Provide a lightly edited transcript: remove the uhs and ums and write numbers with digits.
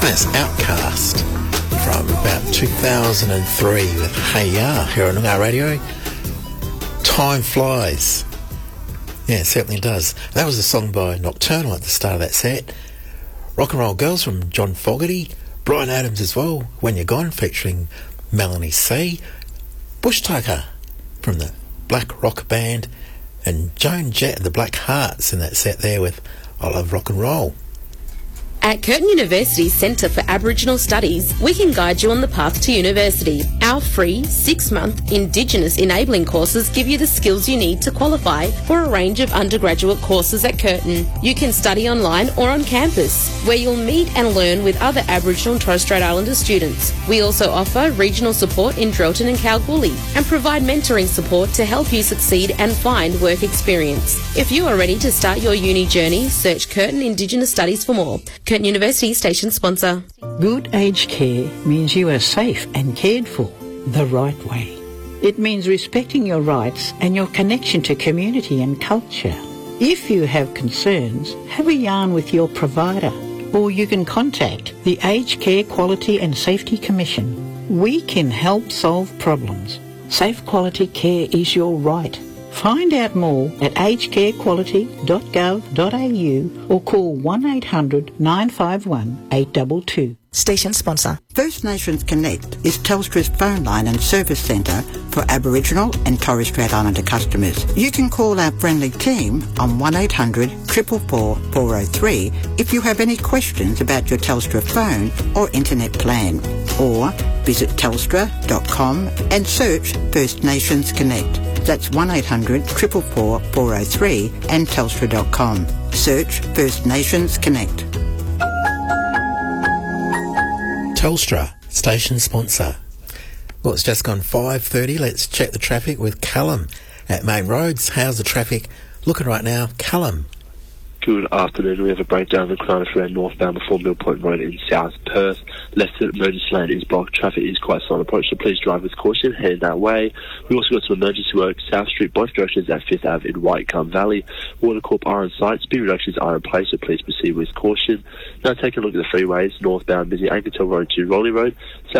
That's Outcast from about 2003 with Hey Ya here on Noongar Radio. Time flies. Yeah, it certainly does. That was a song by Nocturnal at the start of that set. Rock and Roll Girls from John Fogerty. Bryan Adams as well, When You're Gone, featuring Melanie C. Bush Tucker from the Black Rock Band. And Joan Jett and the Black Hearts in that set there with I Love Rock and Roll. At Curtin University's Centre for Aboriginal Studies, we can guide you on the path to university. Our free 6-month Indigenous enabling courses give you the skills you need to qualify for a range of undergraduate courses at Curtin. You can study online or on campus, where you'll meet and learn with other Aboriginal and Torres Strait Islander students. We also offer regional support in Drelton and Kalgoorlie and provide mentoring support to help you succeed and find work experience. If you are ready to start your uni journey, search Curtin Indigenous Studies for more. Curtin University station sponsor. Good aged care means you are safe and cared for the right way. It means respecting your rights and your connection to community and culture. If you have concerns, have a yarn with your provider, or you can contact the Aged Care Quality and Safety Commission. We can help solve problems. Safe quality care is your right. Find out more at agedcarequality.gov.au or call 1800 951 822. Station sponsor. First Nations Connect is Telstra's phone line and service centre for Aboriginal and Torres Strait Islander customers. You can call our friendly team on 1800 444 403 if you have any questions about your Telstra phone or internet plan, or visit telstra.com and search First Nations Connect. That's 1800 444 403 and telstra.com. Search First Nations Connect. Telstra, station sponsor. Well, it's just gone 5:30. Let's check the traffic with Callum at Main Roads. How's the traffic looking right now, Callum? Good afternoon. We have a breakdown of the Cronulla Road northbound before Mill Point Road in South Perth. Left emergency lane is blocked. Traffic is quite slow on approach, so please drive with caution. Head that way. We also got some emergency work. South Street, both directions at 5th Ave in Whitegum Valley. Water Corp are on site. Speed reductions are in place, so please proceed with caution. Now take a look at the freeways. Northbound busy Ankertel Road to Raleigh Road. South